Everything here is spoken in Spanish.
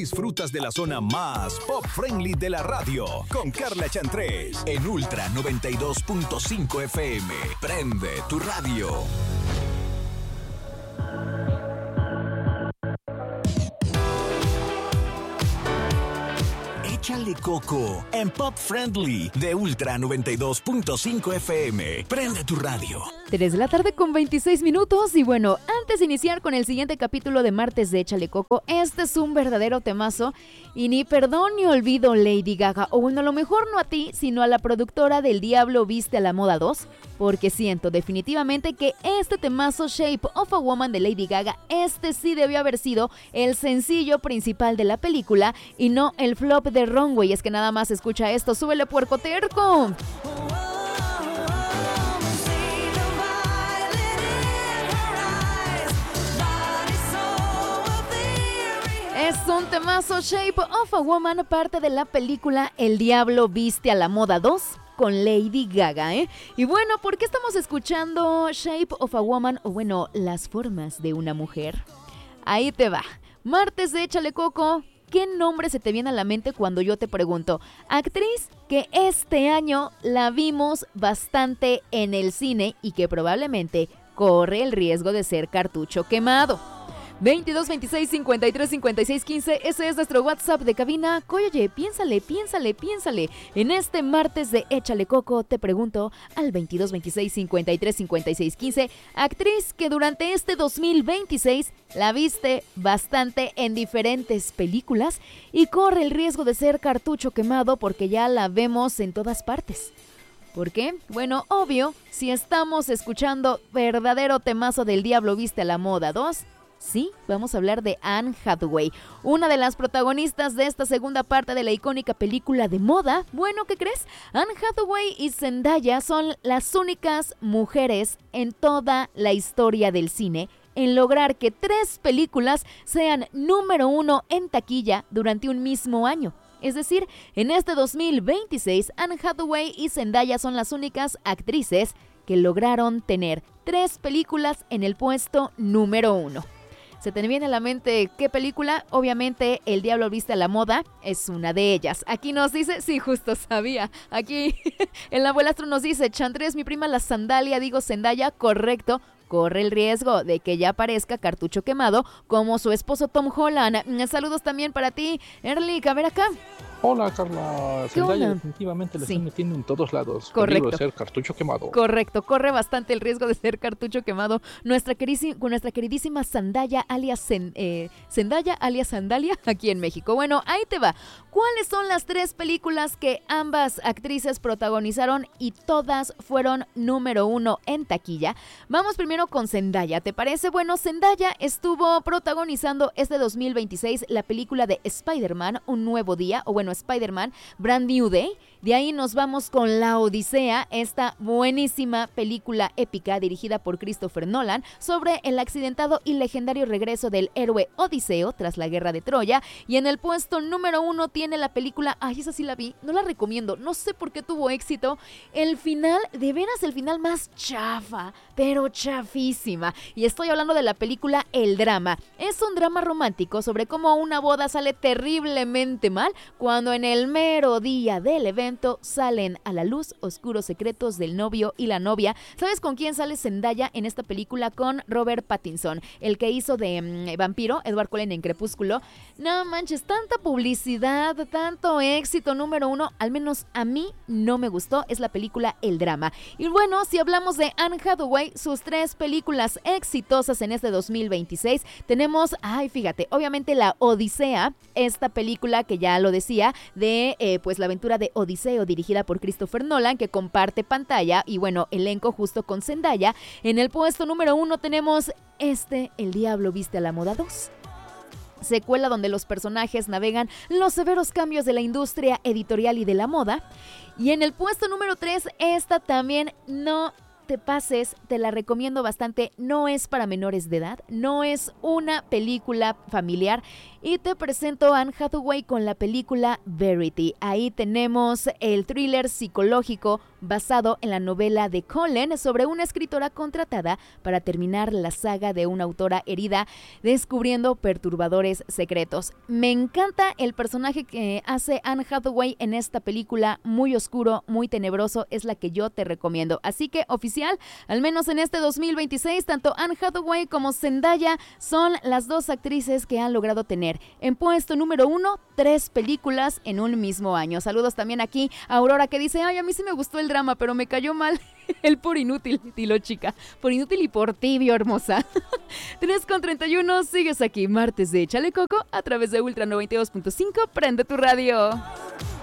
disfrutas de la zona más pop-friendly de la radio con Carla Chantrés en Ultra 92.5 FM. Prende tu radio. Échale Coco en Pop Friendly de Ultra 92.5 FM. Prende tu radio. 3 de la tarde con 26 minutos y bueno, antes de iniciar con el siguiente capítulo de martes de Échale Coco, este es un verdadero temazo y ni perdón ni olvido Lady Gaga, o bueno, a lo mejor no a ti, sino a la productora del Diablo Viste a la Moda 2, porque siento definitivamente que este temazo Shape of a Woman de Lady Gaga, este sí debió haber sido el sencillo principal de la película y no el flop de Runway. Es que nada más escucha esto, súbele puerco terco. Es un temazo Shape of a Woman, parte de la película El Diablo Viste a la Moda 2 con Lady Gaga, ¿eh? Y bueno, ¿por qué estamos escuchando Shape of a Woman? O bueno, las formas de una mujer. Ahí te va. Martes de Échale Coco. ¿Qué nombre se te viene a la mente cuando yo te pregunto? Actriz que este año la vimos bastante en el cine y que probablemente corre el riesgo de ser cartucho quemado. 22 26 53 56 15, ese es nuestro WhatsApp de cabina. Oye, piénsale. En este martes de Échale Coco te pregunto al 22 26 53 56 15, actriz que durante este 2026 la viste bastante en diferentes películas y corre el riesgo de ser cartucho quemado porque ya la vemos en todas partes. ¿Por qué? Bueno, obvio, si estamos escuchando verdadero temazo del Diablo Viste a la Moda 2, sí, vamos a hablar de Anne Hathaway, una de las protagonistas de esta segunda parte de la icónica película de moda. Bueno, ¿qué crees? Anne Hathaway y Zendaya son las únicas mujeres en toda la historia del cine en lograr que 3 películas sean número 1 en taquilla durante un mismo año. Es decir, en este 2026, Anne Hathaway y Zendaya son las únicas actrices que lograron tener 3 películas en el puesto número 1. ¿Se te viene a la mente qué película? Obviamente El Diablo Viste a la Moda es una de ellas. Aquí nos dice, sí, justo sabía. Aquí el abuelastro nos dice, Chantrés, mi prima la sandalia, digo Zendaya, correcto. Corre el riesgo de que ya aparezca cartucho quemado como su esposo Tom Holland. Saludos también para ti, Erlich, a ver acá. Hola Carla, Zendaya definitivamente le están metiendo en todos lados. Correcto. De ser cartucho quemado. Correcto, corre bastante el riesgo de ser cartucho quemado. Nuestra queridísima Zendaya alias Sandalia aquí en México. Bueno, ahí te va. ¿Cuáles son las 3 películas que ambas actrices protagonizaron y todas fueron número 1 en taquilla? Vamos primero con Zendaya, ¿te parece? Bueno, Zendaya estuvo protagonizando este 2026 la película de Spider-Man, Un Nuevo Día, o bueno, Spider-Man, Brand New Day. De ahí nos vamos con La Odisea, esta buenísima película épica dirigida por Christopher Nolan sobre el accidentado y legendario regreso del héroe Odiseo tras la guerra de Troya. Y en el puesto número 1 tiene la película, esa sí la vi, no la recomiendo, no sé por qué tuvo éxito. El final, de veras el final más chafa, pero chafísima. Y estoy hablando de la película El Drama. Es un drama romántico sobre cómo una boda sale terriblemente mal cuando en el mero día del evento salen a la luz oscuros secretos del novio y la novia. ¿Sabes con quién sale Zendaya en esta película? Con Robert Pattinson, el que hizo de vampiro, Edward Cullen en Crepúsculo. No manches, tanta publicidad, tanto éxito, número 1, al menos a mí no me gustó, es la película El Drama. Y bueno, si hablamos de Anne Hathaway, sus 3 películas exitosas en este 2026, tenemos, fíjate, obviamente La Odisea, esta película que ya lo decía, de pues la aventura de Odiseo, dirigida por Christopher Nolan, que comparte pantalla y bueno, elenco justo con Zendaya. En el puesto número 1 tenemos El Diablo Viste a la Moda 2. Secuela donde los personajes navegan los severos cambios de la industria editorial y de la moda. Y en el puesto número 3, esta también no te pases, te la recomiendo bastante, no es para menores de edad, no es una película familiar Y te presento a Anne Hathaway con la película Verity. Ahí tenemos el thriller psicológico basado en la novela de Colleen sobre una escritora contratada para terminar la saga de una autora herida descubriendo perturbadores secretos. Me encanta el personaje que hace Anne Hathaway en esta película, muy oscuro, muy tenebroso, es la que yo te recomiendo. Así que oficial, al menos en este 2026, tanto Anne Hathaway como Zendaya son las dos actrices que han logrado tener en puesto número 1 3 películas en un mismo año. Saludos también aquí a Aurora que dice, ay, a mí sí me gustó el drama, pero me cayó mal el por inútil, dilo chica, por inútil y por tibio, hermosa. 3:31, sigues aquí, martes de Échale Coco, a través de Ultra 92.5, prende tu radio.